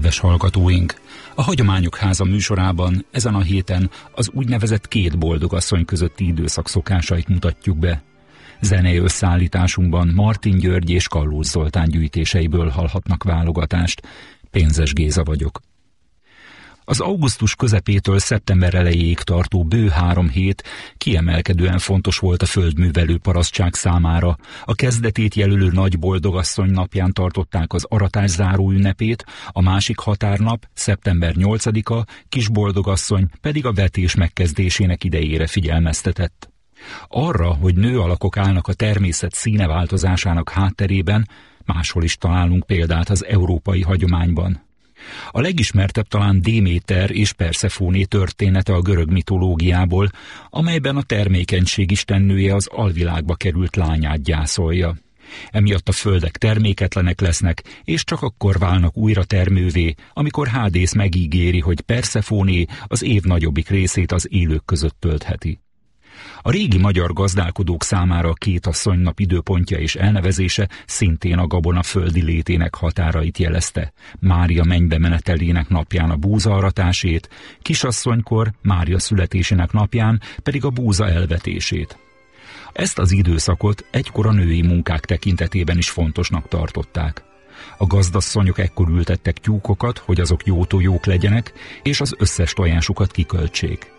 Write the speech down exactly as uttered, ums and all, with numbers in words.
Kedves hallgatóink! A Hagyományok Háza műsorában ezen a héten az úgynevezett két boldogasszony közötti időszak szokásait mutatjuk be. Zenei összeállításunkban Martin György és Kallós Zoltán gyűjtéseiből hallhatnak válogatást. Pénzes Géza vagyok. Az augusztus közepétől szeptember elejéig tartó bő három hét kiemelkedően fontos volt a földművelő parasztság számára. A kezdetét jelölő Nagy Boldogasszony napján tartották az aratás záró ünnepét, a másik határnap, szeptember nyolcadika, Kis Boldogasszony pedig a vetés megkezdésének idejére figyelmeztetett. Arra, hogy nő alakok állnak a természet színe változásának hátterében, máshol is találunk példát az európai hagyományban. A legismertebb talán Déméter és Persefóné története a görög mitológiából, amelyben a termékenység istennője az alvilágba került lányát gyászolja. Emiatt a földek terméketlenek lesznek, és csak akkor válnak újra termővé, amikor Hádész megígéri, hogy Persefóné az év nagyobbik részét az élők között töltheti. A régi magyar gazdálkodók számára a két asszonynap időpontja és elnevezése szintén a gabona földi létének határait jelezte. Mária mennybe menetelének napján a búzaaratásét, kisasszonykor, Mária születésének napján pedig a búza elvetését. Ezt az időszakot egykor a női munkák tekintetében is fontosnak tartották. A gazdasszonyok ekkor ültettek tyúkokat, hogy azok jó tojók legyenek, és az összes tojásukat kiköltsék.